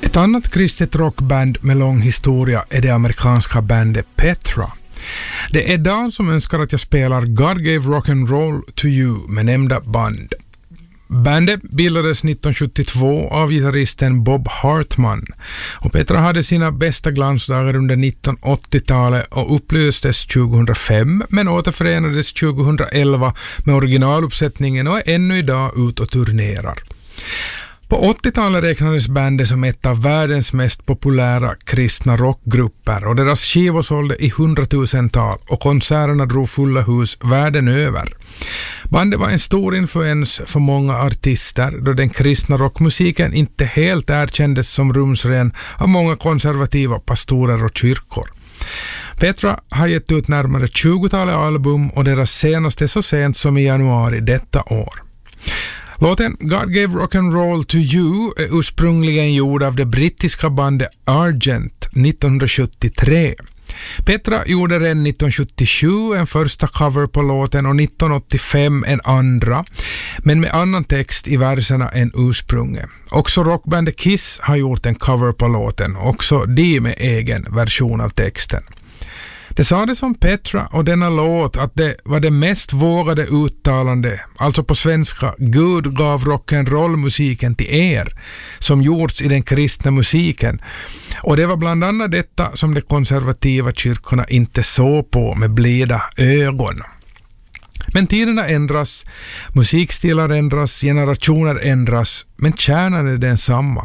Ett annat kristet rockband med lång historia är det amerikanska bandet Petra. Det är Dan som önskar att jag spelar God Gave Rock and Roll to You med nämnda band. Bandet bildades 1972 av gitarristen Bob Hartman och Petra hade sina bästa glansdagar under 1980-talet och upplöstes 2005 men återförenades 2011 med originaluppsättningen och är ännu idag ut och turnerar. På 80-talet räknades bandet som ett av världens mest populära kristna rockgrupper och deras skivor sålde i 100-000-tal och konserterna drog fulla hus världen över. Bandet var en stor influens för många artister då den kristna rockmusiken inte helt erkändes som rumsren av många konservativa pastorer och kyrkor. Petra har gett ut närmare 20-talet album och deras senaste så sent som i januari detta år. Låten God Gave Rock and Roll to You är ursprungligen gjord av det brittiska bandet Argent 1973. Petra gjorde redan 1977 en första cover på låten och 1985 en andra, men med annan text i verserna än ursprunget. Också rockbandet Kiss har gjort en cover på låten, också de med egen version av texten. Det sades om Petra och denna låt att det var det mest vågade uttalande, alltså på svenska, Gud gav rock'n'roll-musiken till er, som gjorts i den kristna musiken. Och det var bland annat detta som de konservativa kyrkorna inte såg på med blida ögon. Men tiderna ändras, musikstilar ändras, generationer ändras, men kärnan är densamma.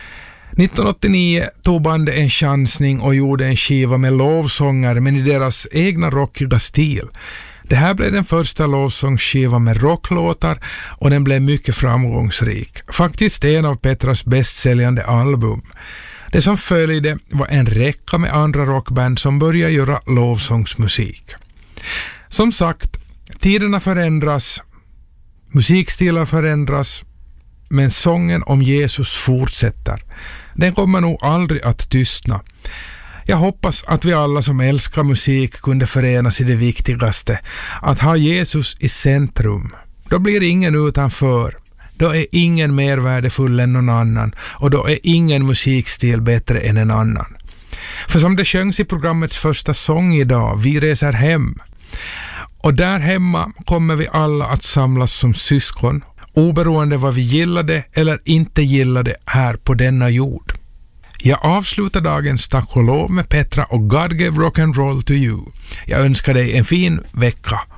1989 tog bandet en chansning och gjorde en skiva med lovsånger men i deras egna rockiga stil. Det här blev den första lovsångsskiva med rocklåtar och den blev mycket framgångsrik. Faktiskt en av Petras bästsäljande album. Det som följde var en räcka med andra rockband som började göra lovsångsmusik. Som sagt, tiderna förändras, musikstilar förändras, men sången om Jesus fortsätter. Den kommer nog aldrig att tystna. Jag hoppas att vi alla som älskar musik kunde förenas i det viktigaste, att ha Jesus i centrum. Då blir ingen utanför. Då är ingen mer värdefull än någon annan och då är ingen musikstil bättre än en annan. För som det sjöngs i programmets första sång idag, vi reser hem. Och där hemma kommer vi alla att samlas som syskon, oberoende vad vi gillade eller inte gillade här på denna jord. Jag avslutar dagens tack och lov med Petra och God Gave Rock and Roll to You. Jag önskar dig en fin vecka.